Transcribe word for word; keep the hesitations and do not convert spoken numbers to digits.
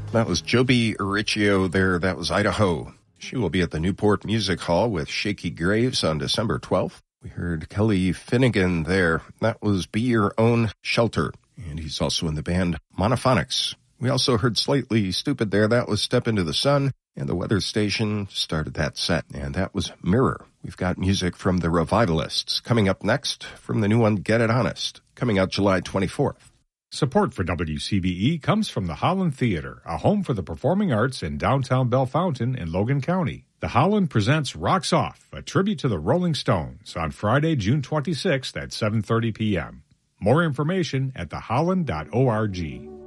That was Joby Riccio there. That was Idaho. She will be at the Newport Music Hall with Shaky Graves on December twelfth. We heard Kelly Finnegan there. That was Be Your Own Shelter. And he's also in the band Monophonics. We also heard Slightly Stupid there. That was Step Into the Sun. And the weather station started that set. And that was Mirror. We've got music from the Revivalists. Coming up next from the new one, Get It Honest. Coming out July twenty-fourth. Support for W C B E comes from the Holland Theater, a home for the performing arts in downtown Bellefontaine in Logan County. The Holland presents Rocks Off, a tribute to the Rolling Stones, on Friday, June twenty-sixth at seven thirty p.m. More information at the holland dot org.